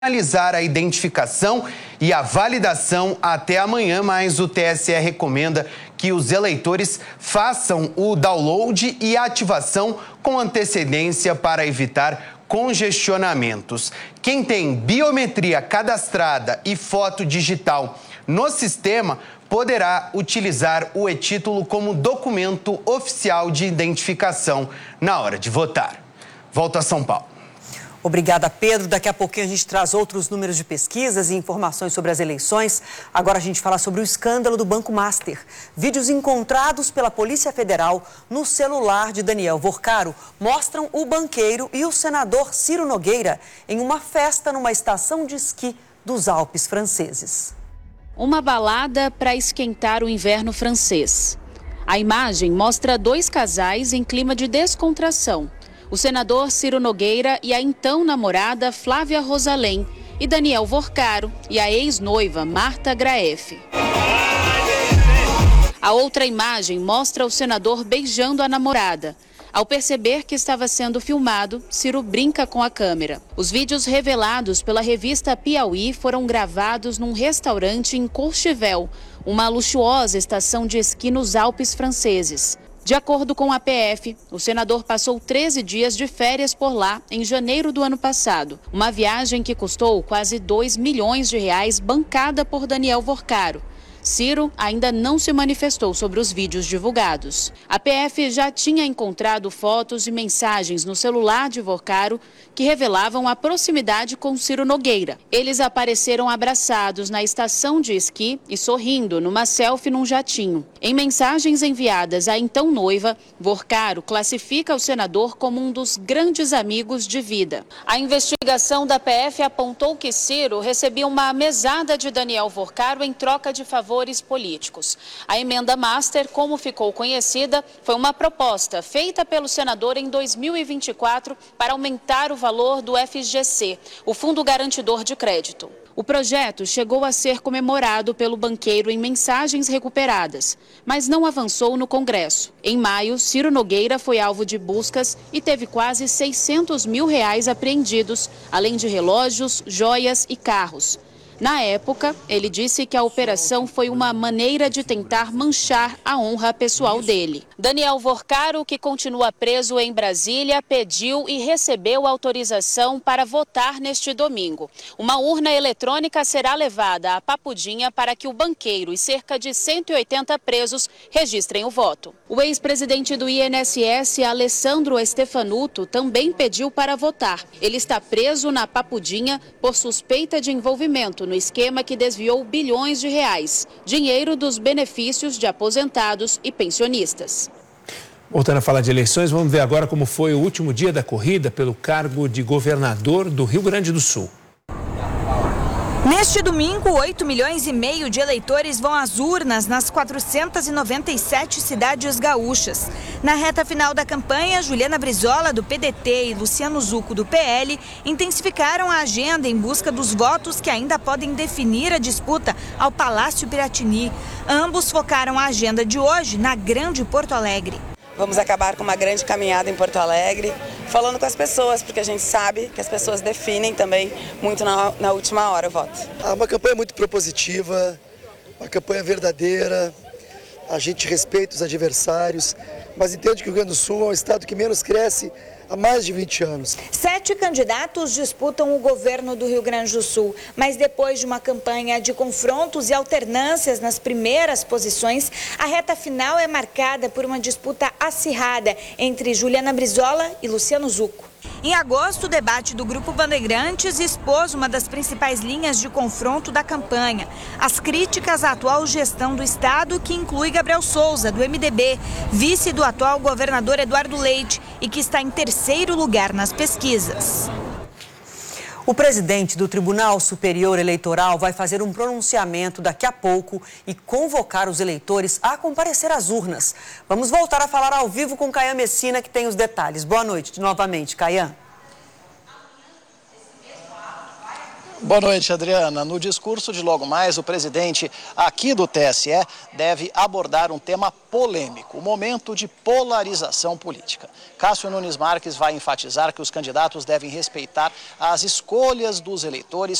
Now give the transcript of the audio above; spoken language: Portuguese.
finalizar a identificação e a validação até amanhã, mas o TSE recomenda que os eleitores façam o download e a ativação com antecedência para evitar congestionamentos. Quem tem biometria cadastrada e foto digital no sistema poderá utilizar o e-título como documento oficial de identificação na hora de votar. Volto a São Paulo. Obrigada, Pedro. Daqui a pouquinho a gente traz outros números de pesquisas e informações sobre as eleições. Agora a gente fala sobre o escândalo do Banco Master. Vídeos encontrados pela Polícia Federal no celular de Daniel Vorcaro mostram o banqueiro e o senador Ciro Nogueira em uma festa numa estação de esqui dos Alpes franceses. Uma balada para esquentar o inverno francês. A imagem mostra dois casais em clima de descontração. O senador Ciro Nogueira e a então namorada Flávia Rosalém, e Daniel Vorcaro e a ex-noiva Marta Graeff. A outra imagem mostra o senador beijando a namorada. Ao perceber que estava sendo filmado, Ciro brinca com a câmera. Os vídeos revelados pela revista Piauí foram gravados num restaurante em Courchevel, uma luxuosa estação de esqui nos Alpes franceses. De acordo com a PF, o senador passou 13 dias de férias por lá em janeiro do ano passado. Uma viagem que custou quase R$2 milhões bancada por Daniel Vorcaro. Ciro ainda não se manifestou sobre os vídeos divulgados. A PF já tinha encontrado fotos e mensagens no celular de Vorcaro que revelavam a proximidade com Ciro Nogueira. Eles apareceram abraçados na estação de esqui e sorrindo numa selfie num jatinho. Em mensagens enviadas à então noiva, Vorcaro classifica o senador como um dos grandes amigos de vida. A investigação da PF apontou que Ciro recebia uma mesada de Daniel Vorcaro em troca de favores políticos. A emenda Master, como ficou conhecida, foi uma proposta feita pelo senador em 2024 para aumentar o valor do FGC, o Fundo Garantidor de Crédito. O projeto chegou a ser comemorado pelo banqueiro em mensagens recuperadas, mas não avançou no Congresso. Em maio, Ciro Nogueira foi alvo de buscas e teve quase R$600 mil apreendidos, além de relógios, joias e carros. Na época, ele disse que a operação foi uma maneira de tentar manchar a honra pessoal dele. Daniel Vorcaro, que continua preso em Brasília, pediu e recebeu autorização para votar neste domingo. Uma urna eletrônica será levada à Papudinha para que o banqueiro e cerca de 180 presos registrem o voto. O ex-presidente do INSS, Alessandro Stefanuto, também pediu para votar. Ele está preso na Papudinha por suspeita de envolvimento no esquema que desviou bilhões de reais, dinheiro dos benefícios de aposentados e pensionistas. Voltando a falar de eleições, vamos ver agora como foi o último dia da corrida pelo cargo de governador do Rio Grande do Sul. Neste domingo, 8,5 milhões de eleitores vão às urnas nas 497 cidades gaúchas. Na reta final da campanha, Juliana Brizola, do PDT, e Luciano Zucco, do PL, intensificaram a agenda em busca dos votos que ainda podem definir a disputa ao Palácio Piratini. Ambos focaram a agenda de hoje na Grande Porto Alegre. Vamos acabar com uma grande caminhada em Porto Alegre, falando com as pessoas, porque a gente sabe que as pessoas definem também muito na última hora o voto. Uma campanha muito propositiva, uma campanha verdadeira, a gente respeita os adversários, mas entende que o Rio Grande do Sul é um estado que menos cresce há mais de 20 anos. 7 candidatos disputam o governo do Rio Grande do Sul, mas depois de uma campanha de confrontos e alternâncias nas primeiras posições, a reta final é marcada por uma disputa acirrada entre Juliana Brizola e Luciano Zucco. Em agosto, o debate do Grupo Bandeirantes expôs uma das principais linhas de confronto da campanha: as críticas à atual gestão do estado, que inclui Gabriel Souza, do MDB, vice do atual governador Eduardo Leite, e que está em terceiro lugar nas pesquisas. O presidente do Tribunal Superior Eleitoral vai fazer um pronunciamento daqui a pouco e convocar os eleitores a comparecer às urnas. Vamos voltar a falar ao vivo com Caian Messina, que tem os detalhes. Boa noite novamente, Caian. Boa noite, Adriana. No discurso de logo mais, o presidente aqui do TSE deve abordar um tema polêmico, o momento de polarização política. Cássio Nunes Marques vai enfatizar que os candidatos devem respeitar as escolhas dos eleitores